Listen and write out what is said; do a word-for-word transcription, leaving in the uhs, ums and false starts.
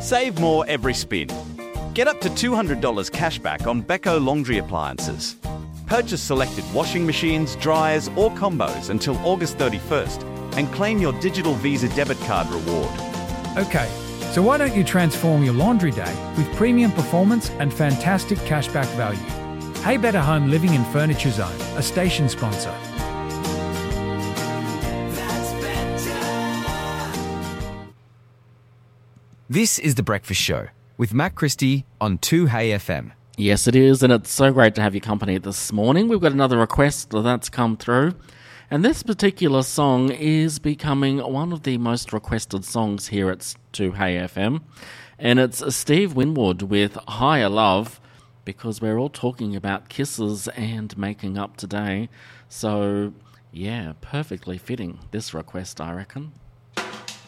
Save more every spin. Get up to two hundred dollars cashback on Beko laundry appliances. Purchase selected washing machines, dryers or combos until August thirty-first and claim your digital Visa debit card reward. Okay, so why don't you transform your laundry day with premium performance and fantastic cashback value? Hey Better Home Living and Furniture Zone, a station sponsor. This is The Breakfast Show with Matt Christie on two Hey F M. Yes, it is, and it's so great to have your company this morning. We've got another request that's come through, and this particular song is becoming one of the most requested songs here at two Hey F M, and it's Steve Winwood with Higher Love, because we're all talking about kisses and making up today. So, yeah, perfectly fitting, this request, I reckon.